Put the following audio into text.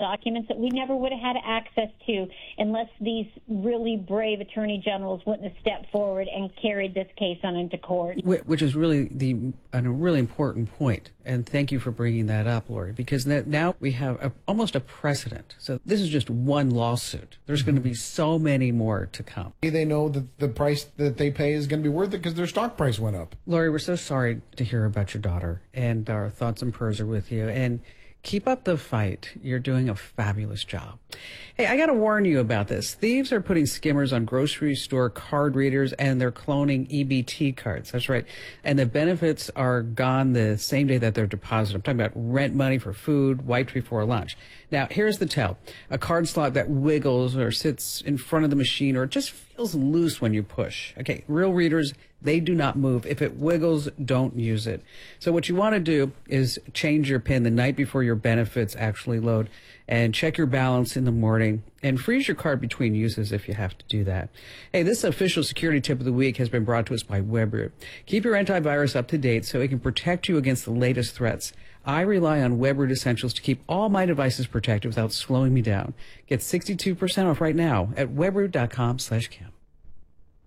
documents that we never would have had access to unless these really brave attorney generals wouldn't have stepped forward and carried this case on into court. Which is really a really important point. And thank you for bringing that up, Lori, because now we have almost a precedent. So this is just one lawsuit. There's going to be so many more to come. They know that the price that they pay is going to be worth it because their stock price went up. Lori, we're so sorry to hear about your daughter, and our thoughts and prayers are with you. And keep up the fight. You're doing a fabulous job. Hey, I got to warn you about this. Thieves are putting skimmers on grocery store card readers, and they're cloning EBT cards. That's right. And the benefits are gone the same day that they're deposited. I'm talking about rent money for food, wiped before lunch. Now, here's the tell. A card slot that wiggles or sits in front of the machine or just feels loose when you push. Okay, real readers, they do not move. If it wiggles, don't use it. So what you want to do is change your PIN the night before your benefits actually load, and check your balance in the morning, and freeze your card between uses if you have to do that. Hey, this official security tip of the week has been brought to us by Webroot. Keep your antivirus up to date so it can protect you against the latest threats. I rely on Webroot Essentials to keep all my devices protected without slowing me down. Get 62% off right now at webroot.com/Kim.